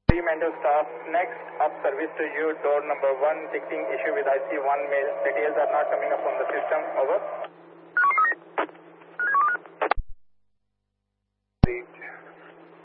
Team and staff, next up service to you, door number 1, ticketing issue with IC1 mail. Details are not coming up on the system. Over.